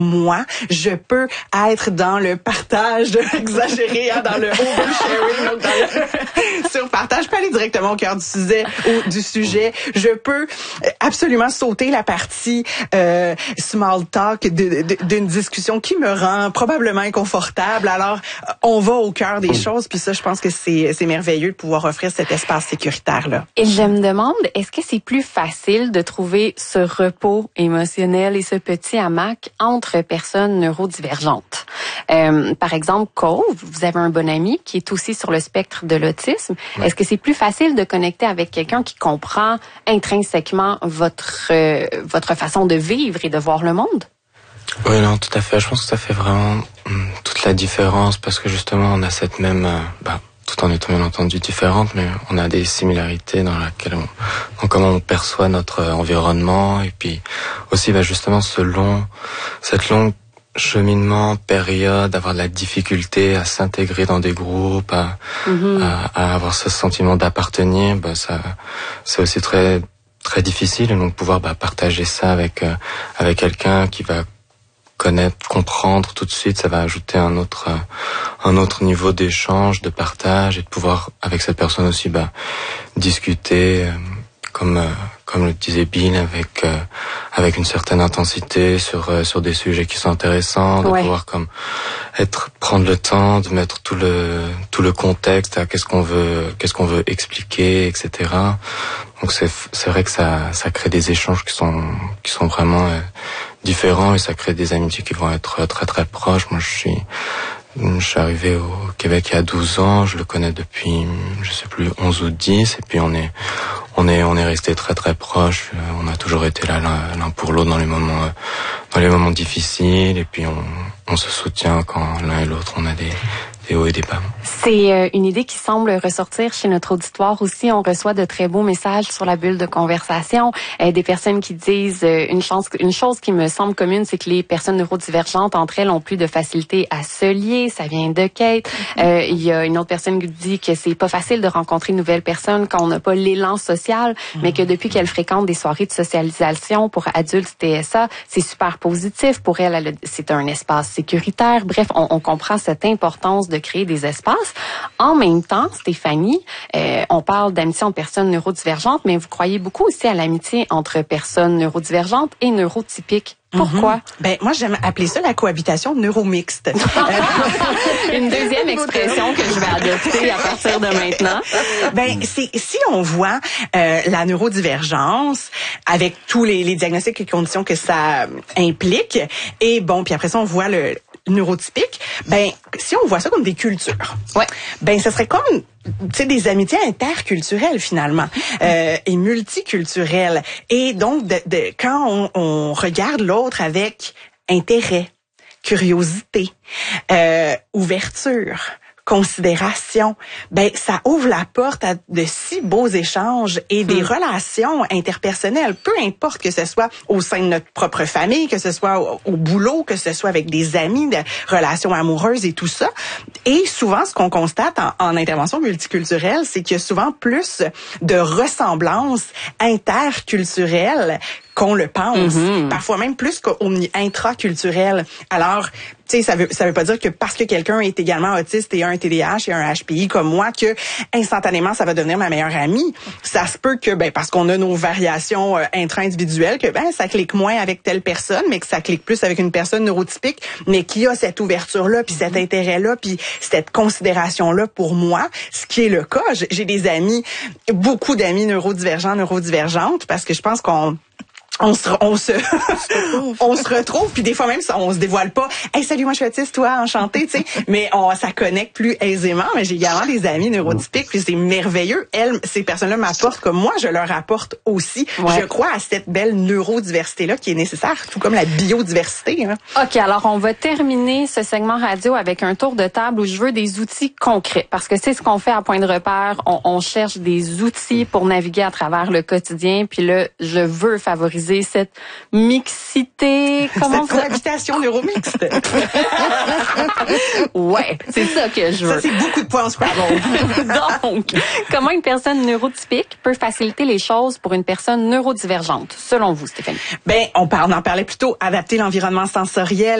moi, je peux être dans le partage exagéré, dans le oversharing, donc dans le surpartage. Je peux aller directement au cœur du sujet. Je peux absolument sauter la partie small talk d'une discussion qui me rend probablement inconfortable. Alors, on va au cœur des choses, puis ça, je pense que c'est merveilleux de pouvoir offrir cet espace sécuritaire-là. Et je me demande, est-ce que c'est plus facile de trouver ce repos émotionnel et ce petit hamac entre personnes neurodivergentes? Par exemple, Cove, vous avez un bon ami qui est aussi sur le spectre de l'autisme. Ouais. Est-ce que c'est plus facile de connecter avec quelqu'un qui comprend intrinsèquement votre façon de vivre et de voir le monde? Oui, non, tout à fait. Je pense que ça fait vraiment toute la différence parce que justement, on a cette même... tout en étant bien entendu différentes, mais on a des similarités dans comment on perçoit notre environnement et puis aussi justement cette longue cheminement, période, avoir de la difficulté à s'intégrer dans des groupes, à avoir ce sentiment d'appartenir, c'est aussi très très difficile, et donc pouvoir partager ça avec quelqu'un qui va comprendre tout de suite, ça va ajouter un autre niveau d'échange, de partage, et de pouvoir avec cette personne aussi discuter comme le disait Bill avec une certaine intensité sur des sujets qui sont intéressants, de pouvoir prendre le temps de mettre tout le contexte à qu'est-ce qu'on veut expliquer, etc. Donc c'est vrai que ça crée des échanges qui sont vraiment différents, et ça crée des amitiés qui vont être très très proches. Moi je suis arrivé au Québec il y a 12 ans, je le connais depuis, je sais plus, 11 ou 10, et puis on est resté très très proches. On a toujours été là l'un pour l'autre dans les moments difficiles, et puis on se soutient quand l'un et l'autre on a des hauts et des bas. C'est une idée qui semble ressortir chez notre auditoire aussi. On reçoit de très beaux messages sur la bulle de conversation. Des personnes qui disent une chose qui me semble commune, c'est que les personnes neurodivergentes entre elles ont plus de facilité à se lier. Ça vient de Kate. Il y a une autre personne qui dit que c'est pas facile de rencontrer une nouvelle personne quand on n'a pas l'élan social, mais que depuis qu'elle fréquente des soirées de socialisation pour adultes TSA, c'est super positif pour elle. C'est un espace sécuritaire. Bref, on comprend cette importance de créer des espaces. En même temps, Stéphanie, on parle d'amitié entre personnes neurodivergentes, mais vous croyez beaucoup aussi à l'amitié entre personnes neurodivergentes et neurotypiques. Pourquoi? Moi, j'aime appeler ça la cohabitation neuromixte. Une deuxième expression que je vais adopter à partir de maintenant. Si on voit la neurodivergence avec tous les diagnostics et conditions que ça implique, et puis après ça, on voit le neurotypique, si on voit ça comme des cultures, ça serait comme des amitiés interculturelles finalement, et multiculturelles. Et donc quand on regarde l'autre avec intérêt, curiosité, ouverture, considération, ça ouvre la porte à de si beaux échanges et des relations interpersonnelles, peu importe que ce soit au sein de notre propre famille, que ce soit au boulot, que ce soit avec des amis, des relations amoureuses et tout ça. Et souvent, ce qu'on constate en intervention multiculturelle, c'est qu'il y a souvent plus de ressemblances interculturelles qu'on le pense, parfois même plus intraculturel. Alors, ça veut pas dire que parce que quelqu'un est également autiste et a un TDAH et un HPI comme moi, que instantanément ça va devenir ma meilleure amie. Ça se peut que parce qu'on a nos variations intra-individuelles, que ça clique moins avec telle personne, mais que ça clique plus avec une personne neurotypique, mais qui a cette ouverture-là, puis cet intérêt-là, puis cette considération-là pour moi, ce qui est le cas. J'ai des amis, beaucoup d'amis neurodivergentes, parce que je pense qu'on se retrouve, puis des fois même on se dévoile pas. Hey, salut, moi je suis autiste, toi, enchanté, mais ça connecte plus aisément. Mais j'ai également des amis neurotypiques, puis c'est merveilleux. Ces personnes-là m'apportent comme moi, je leur apporte aussi. Je crois à cette belle neurodiversité-là qui est nécessaire, tout comme la biodiversité. OK, alors on va terminer ce segment radio avec un tour de table où je veux des outils concrets, parce que c'est ce qu'on fait à Point de repère. On cherche des outils pour naviguer à travers le quotidien, puis là, je veux favoriser cette mixité, cette cohabitation neuromixte. Ouais, c'est ça que je veux. Ça, c'est beaucoup de points au Scrabble. Donc, comment une personne neurotypique peut faciliter les choses pour une personne neurodivergente, selon vous, Stéphanie? Ben, on en parlait plutôt, adapter l'environnement sensoriel